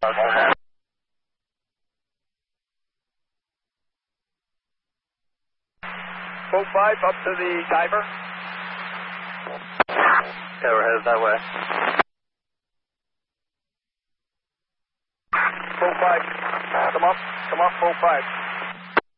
Boat 5 up to the diver. Okay, we're headed that way. Boat 5, come up, boat 5.